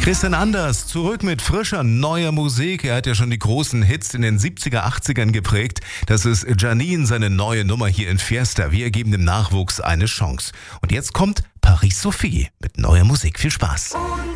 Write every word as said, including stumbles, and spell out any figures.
Christian Anders, zurück mit frischer, neuer Musik. Er hat ja schon die großen Hits in den siebziger, achtzigern geprägt. Das ist Janine, seine neue Nummer hier in Fiesta. Wir geben dem Nachwuchs eine Chance. Und jetzt kommt Paris Sophie mit neuer Musik. Viel Spaß.